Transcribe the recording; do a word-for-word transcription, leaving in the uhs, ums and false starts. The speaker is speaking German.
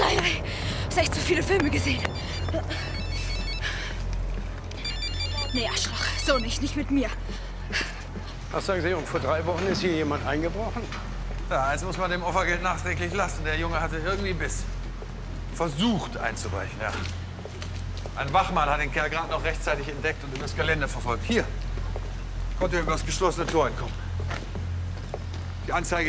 Nein, nein. Hast echt zu viele Filme gesehen. Nee, Arschloch. So nicht. Nicht mit mir. Was sagen Sie, und vor drei Wochen ist hier jemand eingebrochen? Ja, jetzt muss man dem Opfergeld nachträglich lassen. Der Junge hatte irgendwie Biss. Versucht einzubrechen, ja. Ein Wachmann hat den Kerl gerade noch rechtzeitig entdeckt und übers Gelände verfolgt. Hier konnte er übers geschlossene Tor entkommen. Die Anzeige